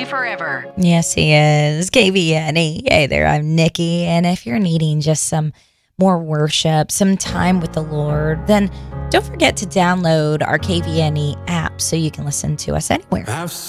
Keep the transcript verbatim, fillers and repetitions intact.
forever. Yes, he is. K V N E. Hey there, I'm Nikki. And if you're needing just some more worship, some time with the Lord, then don't forget to download our K V N E app so you can listen to us anywhere.